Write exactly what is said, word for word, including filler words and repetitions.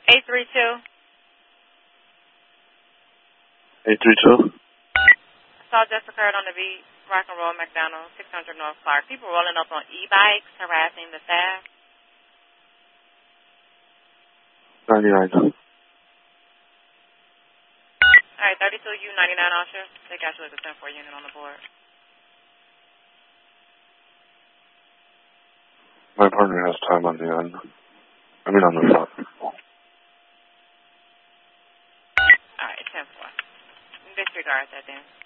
eight three two. eight three two? Assault just occurred on the beat, Rock and Roll McDonald, six hundred North Clark. People rolling up on e-bikes, harassing the staff. ninety-nine. All right, thirty-two U ninety-nine Usher. They got you as a ten four unit on the board. My partner has time on the end. I mean on the front. All right, ten four. Disregard that then.